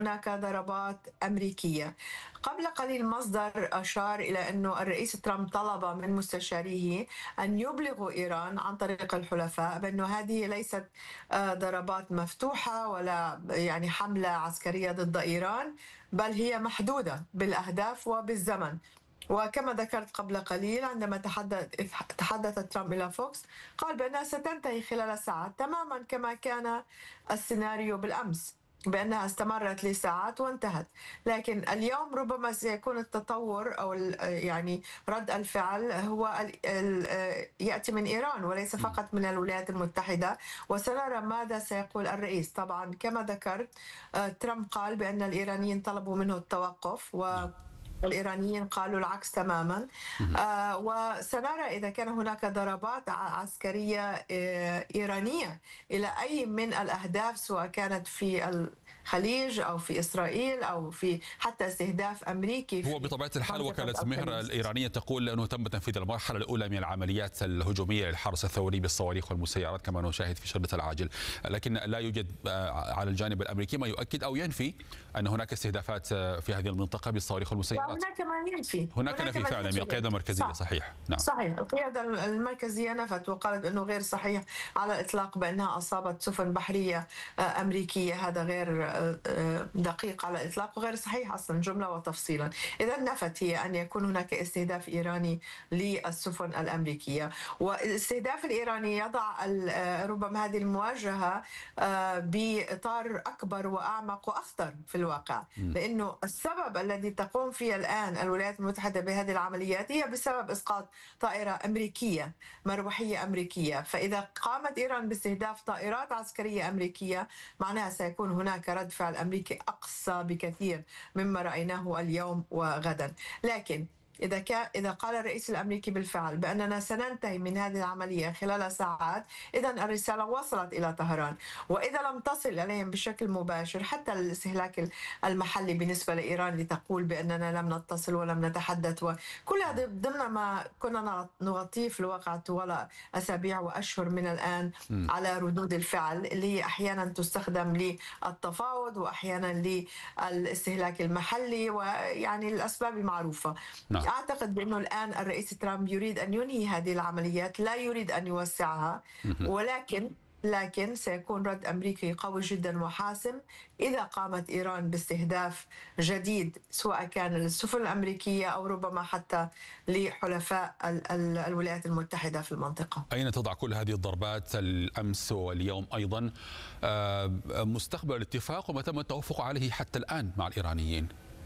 هناك ضربات أمريكية. قبل قليل مصدر أشار إلى أنه الرئيس ترامب طلب من مستشاريه أن يبلغوا إيران عن طريق الحلفاء بأنه هذه ليست ضربات مفتوحة ولا يعني حملة عسكرية ضد إيران، بل هي محدودة بالأهداف وبالزمن. وكما ذكرت قبل قليل عندما تحدث ترامب إلى فوكس، قال بأنها ستنتهي خلال ساعات تماما كما كان السيناريو بالأمس، بأنها استمرت لساعات وانتهت. لكن اليوم ربما سيكون التطور أو يعني رد الفعل هو يأتي من إيران وليس فقط من الولايات المتحدة، وسنرى ماذا سيقول الرئيس. طبعا كما ذكرت ترامب قال بأن الإيرانيين طلبوا منه التوقف، والإيرانيين قالوا العكس تماما. وسنرى إذا كان هناك ضربات عسكرية إيرانية إلى أي من الأهداف، سواء كانت في الخليج أو في إسرائيل أو في حتى استهداف أمريكي. هو بطبيعة الحال وكالة مهر الإيرانية تقول أنه تم تنفيذ المرحلة الأولى من العمليات الهجومية للحرس الثوري بالصواريخ والمسيرات كما نشاهد في شريط العاجل، لكن لا يوجد على الجانب الأمريكي ما يؤكد أو ينفي أن هناك استهدافات في هذه المنطقة بالصواريخ والمسيرات. هناك ما ينفي، هناك نفي فعلا من القيادة المركزية. صحيح، نعم صحيح. القيادة المركزية نفت وقالت أنه غير صحيح على الإطلاق بأنها أصابت سفن بحرية أمريكية. هذا غير دقيق على الإطلاق وغير صحيح أصلا جملة وتفصيلا. إذا نفت هي أن يكون هناك استهداف إيراني للسفن الأمريكية، والاستهداف الإيراني يضع ربما هذه المواجهة بإطار أكبر وأعمق وأخطر في الواقع، لأنه السبب الذي تقوم فيه الآن الولايات المتحدة بهذه العمليات هي بسبب إسقاط طائرة أمريكية مروحية أمريكية. فإذا قامت إيران باستهداف طائرات عسكرية أمريكية معناها سيكون هناك رد فعل أمريكي أقصى بكثير مما رأيناه اليوم وغدا. لكن إذا قال الرئيس الأمريكي بالفعل بأننا سننتهي من هذه العملية خلال ساعات، إذا الرسالة وصلت إلى طهران. وإذا لم تصل إليهم بشكل مباشر، حتى الاستهلاك المحلي بالنسبة لإيران لتقول بأننا لم نتصل ولم نتحدث، وكل هذا ضمن ما كنا نغطيه في الواقع طوال أسابيع وأشهر من الآن على ردود الفعل اللي هي أحيانا تستخدم للتفاوض وأحيانا للاستهلاك المحلي، ويعني الأسباب معروفة. نعم. أعتقد بأنه الآن الرئيس ترامب يريد أن ينهي هذه العمليات، لا يريد أن يوسعها، لكن سيكون رد أمريكي قوي جدا وحاسم إذا قامت إيران باستهداف جديد، سواء كان للسفن الأمريكية أو ربما حتى لحلفاء الولايات المتحدة في المنطقة. أين تضع كل هذه الضربات الأمس واليوم أيضا مستقبل الاتفاق وما تم التوافق عليه حتى الآن مع الإيرانيين؟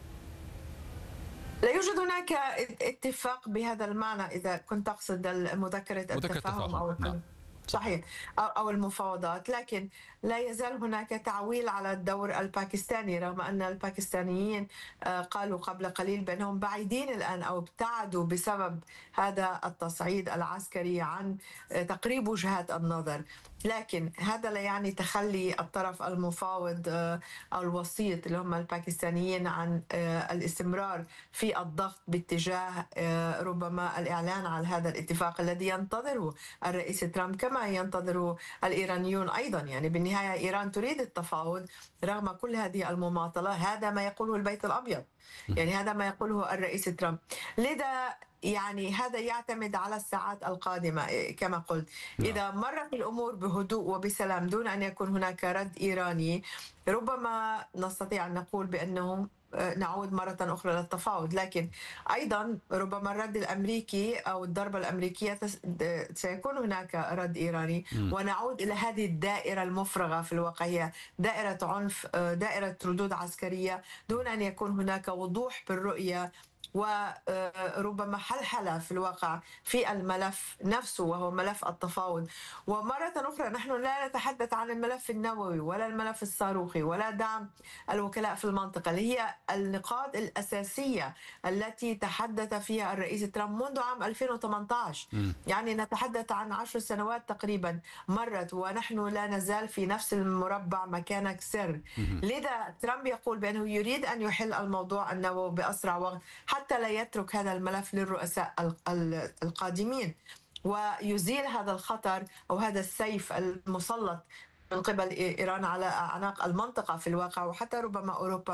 لا يوجد هناك اتفاق بهذا المعنى إذا كنت تقصد مذكرة التفاهم أو نعم. صحيح أو المفاوضات، لكن لا يزال هناك تعويل على الدور الباكستاني، رغم أن الباكستانيين قالوا قبل قليل بأنهم بعيدين الآن أو ابتعدوا بسبب هذا التصعيد العسكري عن تقريب وجهات النظر. لكن هذا لا يعني تخلي الطرف المفاوض أو الوسيط اللي هم الباكستانيين عن الاستمرار في الضغط باتجاه ربما الإعلان عن هذا الاتفاق الذي ينتظره الرئيس ترامب كما ينتظره الإيرانيون أيضا. يعني بالنهاية إيران تريد التفاوض رغم كل هذه المماطلة. هذا ما يقوله البيت الأبيض، يعني هذا ما يقوله الرئيس ترامب. لذا يعني هذا يعتمد على الساعات القادمة كما قلت. إذا مرت الأمور بهدوء وبسلام دون أن يكون هناك رد إيراني، ربما نستطيع أن نقول بأنه نعود مرة أخرى للتفاوض. لكن أيضا ربما الرد الأمريكي أو الضربة الأمريكية سيكون هناك رد إيراني، ونعود إلى هذه الدائرة المفرغة في الواقع، هي دائرة عنف، دائرة ردود عسكرية دون أن يكون هناك وضوح بالرؤية وربما حلحلة في الواقع في الملف نفسه وهو ملف التفاوض. ومرة أخرى نحن لا نتحدث عن الملف النووي ولا الملف الصاروخي ولا دعم الوكلاء في المنطقة، اللي هي النقاط الأساسية التي تحدث فيها الرئيس ترامب منذ عام 2018. يعني نتحدث عن 10 سنوات تقريبا مرت ونحن لا نزال في نفس المربع مكانك سر. لذا ترامب يقول بأنه يريد أن يحل الموضوع النووي بأسرع وقت حتى لا يترك هذا الملف للرؤساء القادمين، ويزيل هذا الخطر أو هذا السيف المسلط من قبل إيران على أعناق المنطقة في الواقع، وحتى ربما أوروبا